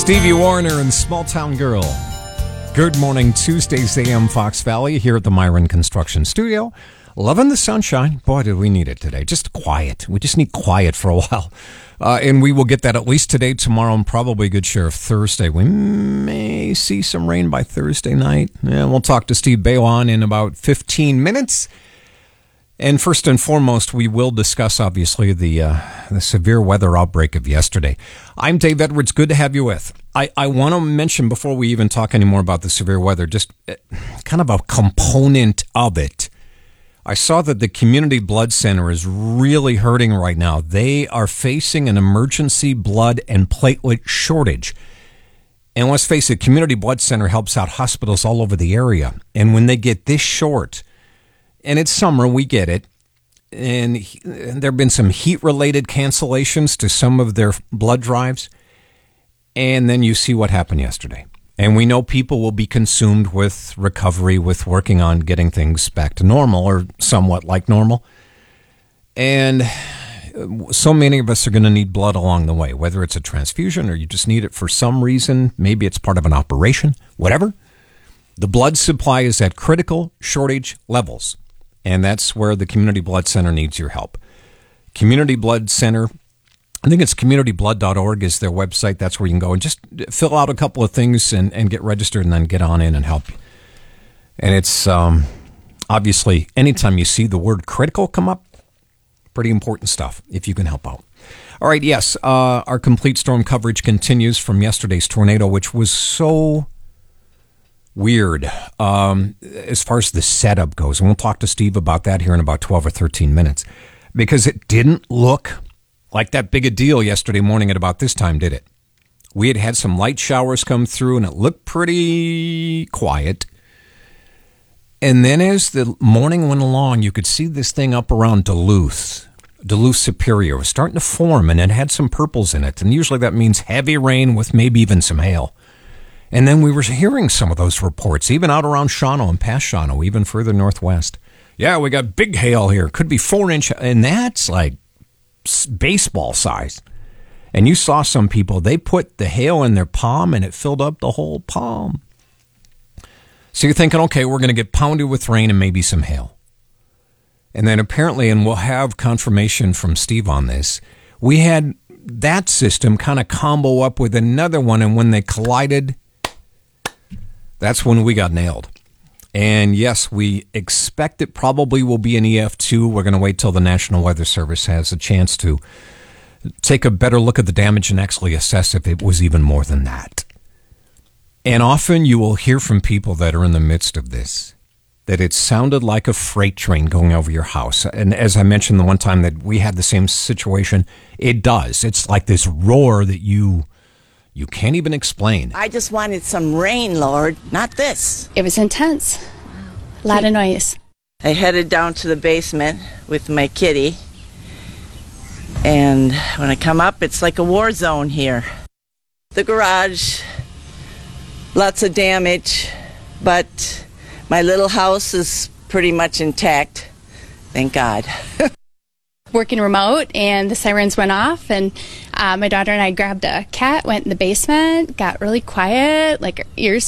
Stevie Warner and Small Town Girl. Good morning, Tuesdays AM Fox Valley here at the Myron Construction Studio. Loving the sunshine. Boy, did we need it today. Just quiet. We just need quiet for a while. And we will get that at least today, tomorrow, and probably a good share of Thursday. We may see some rain by Thursday night. Yeah, we'll talk to Steve Bailon in about 15 minutes. And first and foremost, we will discuss, obviously, the severe weather outbreak of yesterday. I'm Dave Edwards. Good to have you with. I want to mention, before we even talk anymore about the severe weather, just kind of a component of it. I saw that the Community Blood Center is really hurting right now. They are facing an emergency blood and platelet shortage. And let's face it, Community Blood Center helps out hospitals all over the area. And when they get this short, and it's summer, we get it, and there have been some heat-related cancellations to some of their blood drives, and then you see what happened yesterday. And we know people will be consumed with recovery, with working on getting things back to normal or somewhat like normal. And so many of us are going to need blood along the way, whether it's a transfusion or you just need it for some reason. Maybe it's part of an operation, whatever. The blood supply is at critical shortage levels. And that's where the Community Blood Center needs your help. Community Blood Center, I think it's communityblood.org is their website. That's where you can go and just fill out a couple of things and get registered and then get on in and help you. And it's obviously, anytime you see the word critical come up, pretty important stuff if you can help out. All right, yes, our complete storm coverage continues from yesterday's tornado, which was so weird as far as the setup goes. And we'll talk to Steve about that here in about 12 or 13 minutes. Because it didn't look like that big a deal yesterday morning at about this time, did it? We had some light showers come through, and it looked pretty quiet. And then as the morning went along, you could see this thing up around Duluth Superior. It was starting to form, and it had some purples in it. And usually that means heavy rain with maybe even some hail. And then we were hearing some of those reports, even out around Shawano and past Shawano, even further northwest. Yeah, we got big hail here. Could be 4-inch, and that's like baseball size. And you saw some people, they put the hail in their palm, and it filled up the whole palm. So you're thinking, okay, we're going to get pounded with rain and maybe some hail. And then apparently, and we'll have confirmation from Steve on this, we had that system kind of combo up with another one, and when they collided, that's when we got nailed. And yes, we expect it probably will be an EF2. We're going to wait till the National Weather Service has a chance to take a better look at the damage and actually assess if it was even more than that. And often you will hear from people that are in the midst of this that it sounded like a freight train going over your house. And as I mentioned the one time that we had the same situation, it does. It's like this roar that you can't even explain. I just wanted some rain, Lord, not this. It was intense. A lot of noise. I headed down to the basement with my kitty, and when I come up, it's like a war zone here. The garage, lots of damage, but my little house is pretty much intact. Thank God. Working remote, and the sirens went off, and my daughter and I grabbed a cat, went in the basement, got really quiet, like our ears